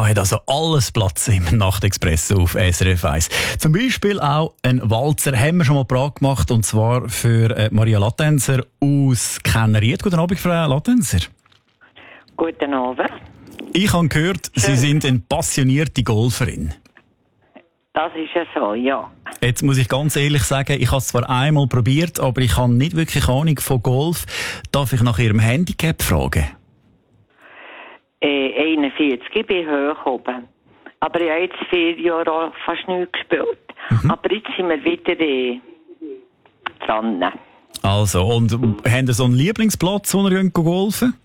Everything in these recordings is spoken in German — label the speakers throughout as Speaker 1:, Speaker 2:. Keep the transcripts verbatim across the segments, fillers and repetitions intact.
Speaker 1: Genau, hat also alles Platz im Nachtexpress auf S R F eins. Zum Beispiel auch ein Walzer haben wir schon mal parat gemacht, und zwar für äh, Maria Lattenser aus Kenneried. Guten Abend, Frau Lattenser.
Speaker 2: Guten Abend.
Speaker 1: Ich habe gehört, Sie sind eine passionierte Golferin.
Speaker 2: Das ist ja so, ja.
Speaker 1: Jetzt muss ich ganz ehrlich sagen, ich habe es zwar einmal probiert, aber ich habe nicht wirklich Ahnung von Golf. Darf ich nach Ihrem Handicap fragen?
Speaker 2: Äh, einundvierzig, ich bin hoch oben. Aber ich habe jetzt vier Jahre auch fast nichts gespielt. Mhm. Aber jetzt sind wir wieder äh, dran.
Speaker 1: Also, und haben Sie so einen Lieblingsplatz, wo ihr golfen?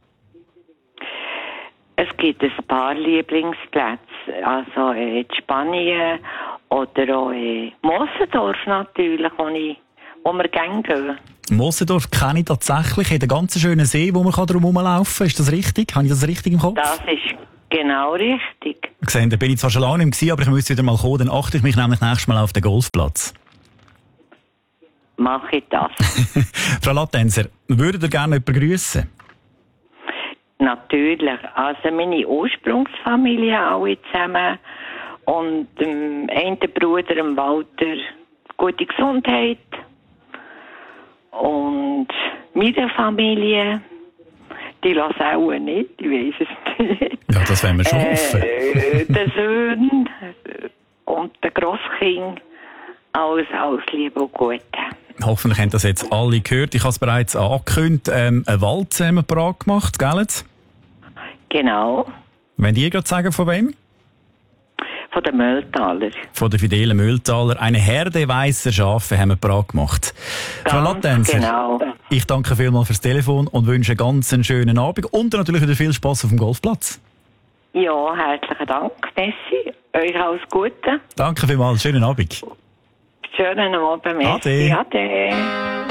Speaker 2: Es gibt ein paar Lieblingsplätze. Also äh, in Spanien oder auch in Moosendorf natürlich, wo, ich, wo wir gerne gehen.
Speaker 1: Moosendorf kenne ich tatsächlich. Hat einen ganz schönen See, wo man drum herumlaufen kann. Ist das richtig? Habe ich das richtig im Kopf?
Speaker 2: Das ist genau richtig.
Speaker 1: Gesehen, da bin ich zwar schon lange nicht mehr, aber ich müsste wieder mal kommen. Dann achte ich mich nämlich nächstes Mal auf den Golfplatz.
Speaker 2: Mache ich das.
Speaker 1: Frau Lattenser, würdet ihr gerne jemanden grüssen?
Speaker 2: Natürlich. Also meine Ursprungsfamilie alle zusammen und dem einen Bruder, dem Walter, gute Gesundheit. Und meine Familie, die lassen auch nicht, ich weiss es nicht.
Speaker 1: Ja, das werden wir schon hoffen.
Speaker 2: Äh, der Sohn und der Grosskind, alles, alles Liebe und Gute.
Speaker 1: Hoffentlich haben das jetzt alle gehört. Ich habe es bereits angekündigt, ähm, einen Walzer haben wir parat gemacht, gell?
Speaker 2: Genau.
Speaker 1: Wollt ihr gerade sagen, von wem?
Speaker 2: Von den Mühltaler.
Speaker 1: Von der fidelen Mühltaler. Eine Herde weisser Schafe haben wir parat gemacht. Frau Lattenser,
Speaker 2: genau.
Speaker 1: Ich danke vielmals fürs Telefon und wünsche einen ganz schönen Abend und natürlich wieder viel Spass auf dem Golfplatz.
Speaker 2: Ja, herzlichen Dank, Messi. Euch alles Gute.
Speaker 1: Danke vielmals, schönen Abend.
Speaker 2: Schönen Abend, Messi.
Speaker 1: Ade.
Speaker 2: Ade.